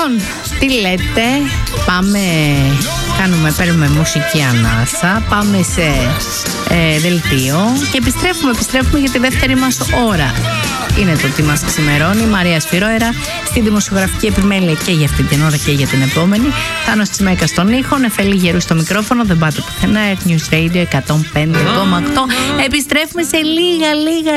Λοιπόν, τι λέτε? Πάμε, παίρνουμε μουσική ανάσα, πάμε σε δελτίο και επιστρέφουμε για τη δεύτερη μας ώρα. Είναι το τι μας ξημερώνει. Μαρία Σφυρόερα στη δημοσιογραφική επιμέλεια και για αυτή την ώρα και για την επόμενη. Θάνος Τσιμέκας στον ήχο, Νεφέλη Γερού στο μικρόφωνο. Δεν πάτε πουθενά. Earth News Radio 105,8. Επιστρέφουμε σε λίγα